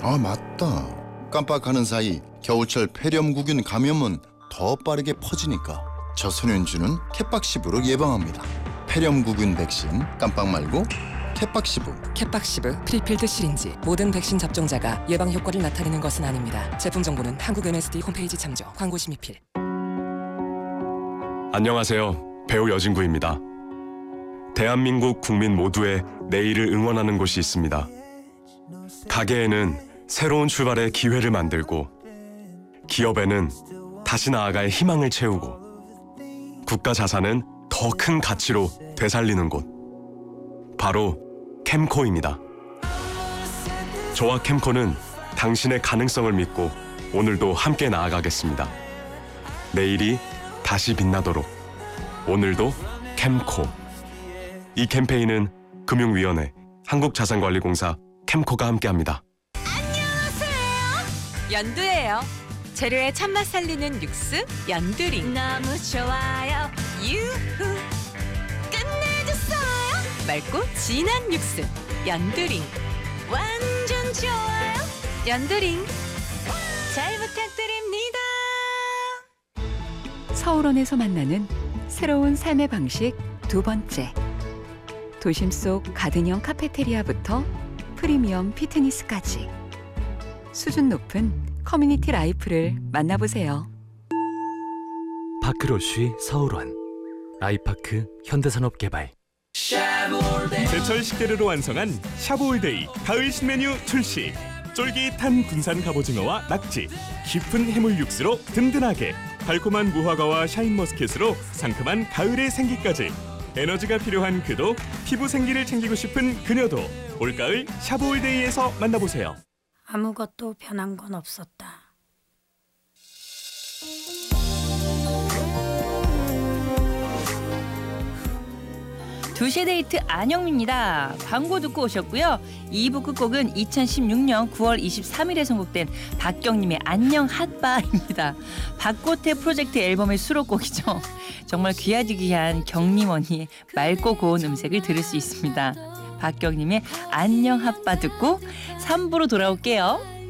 아, 맞다. 깜빡하는 사이 겨울철 폐렴구균 감염은 더 빠르게 퍼지니까 저소년주는 캣박시브로 예방합니다. 폐렴구균 백신 깜빡 말고 캣박시브. 캣박시브 프리필드 시린지 모든 백신 접종자가 예방 효과를 나타내는 것은 아닙니다. 제품 정보는 한국 MSD 홈페이지 참조. 광고 심의필. 안녕하세요. 배우 여진구입니다. 대한민국 국민 모두의 내일을 응원하는 곳이 있습니다. 가게에는 새로운 출발의 기회를 만들고, 기업에는 다시 나아갈 희망을 채우고, 국가 자산은 더 큰 가치로 되살리는 곳, 바로 캠코입니다. 저와 캠코는 당신의 가능성을 믿고 오늘도 함께 나아가겠습니다. 내일이 다시 빛나도록 오늘도 캠코. 이 캠페인은 금융위원회, 한국자산관리공사, 캠코가 함께합니다. 연두예요. 재료의 참맛 살리는 육수 연두링. 너무 좋아요. 유후. 끝내줬어요. 맑고 진한 육수 연두링. 완전 좋아요. 연두링. 잘 부탁드립니다. 서울원에서 만나는 새로운 삶의 방식 두 번째. 도심 속 가든형 카페테리아부터 프리미엄 피트니스까지 수준 높은 커뮤니티 라이프를 만나보세요. 파크로쉬 서울원, 아이파크 현대산업개발. 제철 식재료로 완성한 샤브올데이 가을 신메뉴 출시. 쫄깃한 군산 갑오징어와 낙지, 깊은 해물 육수로 든든하게, 달콤한 무화과와 샤인머스켓으로 상큼한 가을의 생기까지. 에너지가 필요한 그도, 피부 생기를 챙기고 싶은 그녀도 올가을 샤브올데이에서 만나보세요. 아무것도 변한 건 없었다. 두시의 데이트 안영미입니다. 광고 듣고 오셨고요. 2부 끝곡은 2016년 9월 23일에 선곡된 박경님의 안녕 핫바입니다. 박고태 프로젝트 앨범의 수록곡이죠. 정말 귀하디 귀한 경님 언니의 맑고 고운 음색을 들을 수 있습니다. 박경님의 안녕 핫바 듣고 3부로 돌아올게요.